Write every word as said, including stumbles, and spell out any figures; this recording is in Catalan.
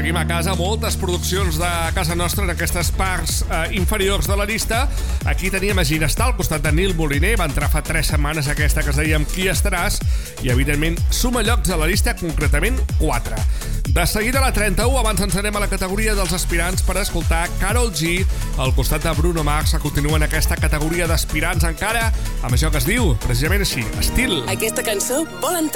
Seguim a casa, moltes produccions de casa nostra en aquestes parts eh, inferiors de la llista. Aquí teníem a Ginestar, al costat de Nil Moliner. Va entrar fa tres setmanes aquesta que es deia Amb qui estaràs, i evidentment suma llocs a la llista, concretament quatre. De seguida a la trenta-u, abans ens anem a la categoria dels aspirants per escoltar Karol G, al costat de Bruno Mars, que continua en aquesta categoria d'aspirants encara amb això que es diu, precisament així, estil. Aquesta cançó vol entrar